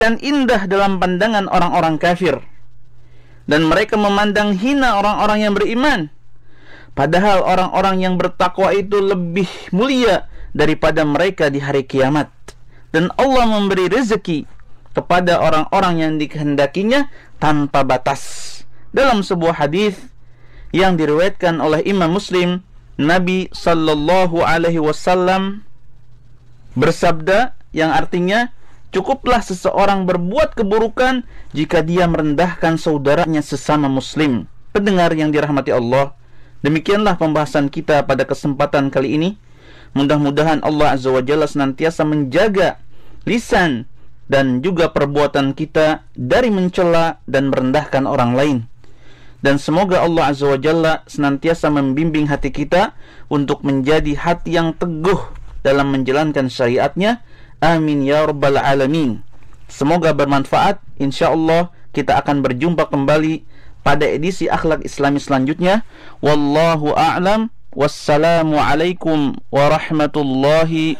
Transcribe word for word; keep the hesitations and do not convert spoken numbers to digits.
dan indah dalam pandangan orang-orang kafir, dan mereka memandang hina orang-orang yang beriman, padahal orang-orang yang bertakwa itu lebih mulia daripada mereka di hari kiamat. Dan Allah memberi rezeki kepada orang-orang yang dikehendakinya tanpa batas. Dalam sebuah hadis yang diriwayatkan oleh Imam Muslim, Nabi sallallahu alaihi wasallam bersabda, yang artinya, cukuplah seseorang berbuat keburukan jika dia merendahkan saudaranya sesama muslim. Pendengar yang dirahmati Allah, demikianlah pembahasan kita pada kesempatan kali ini. Mudah-mudahan Allah Azza wa Jalla senantiasa menjaga lisan dan juga perbuatan kita dari mencela dan merendahkan orang lain. Dan semoga Allah Azza wa Jalla senantiasa membimbing hati kita untuk menjadi hati yang teguh dalam menjalankan syariatnya. Amin ya rabbal alamin. Semoga bermanfaat. InsyaAllah kita akan berjumpa kembali pada edisi Akhlak Islami selanjutnya. Wallahu a'lam. Wassalamualaikum warahmatullahi